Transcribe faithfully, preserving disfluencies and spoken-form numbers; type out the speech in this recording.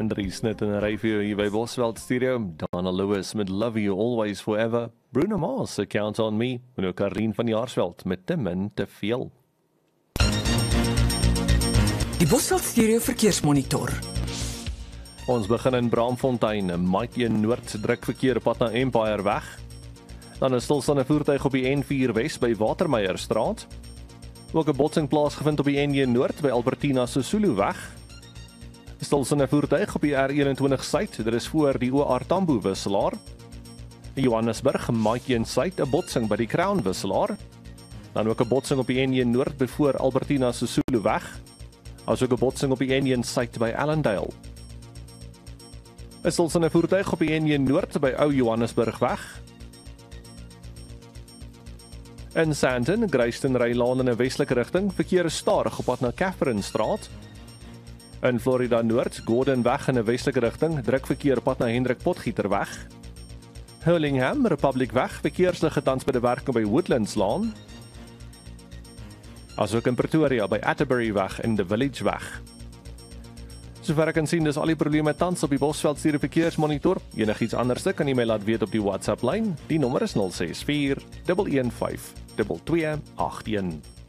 En Dries net in 'n ry vir jou hier by Bosveld Studio. Donna Lewis met Love You Always Forever. Bruno Mars, Count on Me. En ook Karien van Jaarsveld met Te Min Te Veel. Die Bosveld Studio Verkeersmonitor. Ons begin in Braamfontein. Mike een Noord druk verkeer pad na Empire weg. Dan 'n stilstaande voertuig op die N vier Wes by Watermeierstraat. Ook 'n botsing plaasgevind op die N een Noord by Albertina Sisulu weg. Stilstaande voertuig op die R eenentwintig Suid, dit is voor die O R Tambo wisselaar. Johannesburg, Mike een Suid, 'n botsing by die Crown wisselaar. Dan ook 'n botsing op die N een Noord by voor Albertina Sisulu weg. As ook 'n botsing op die N een Suid by Allendale. 'n Stilstaande voertuig op die N een Noord by Ou Johannesburg weg. In Sandton, Grayston Rylaan in 'n westelike rigting, verkeer is stadig op pad na Catherine Straat. In Florida Noord, Gordon weg in 'n westelike rigting, druk verkeer pad na Hendrik Potgieter weg. Hurlingham, Republic weg, verkeersligte tans by die werke by Woodlands Laan. Asook in Pretoria by Atterbury weg en The Village weg. Sover ek kan sien, dis al die probleme tans op die Bosveld Studio Verkeersmonitor. Enigiets anderste kan jy my laat weet op die WhatsApp lyn. Die nommer is nul ses vier een een vyf twee twee agt een.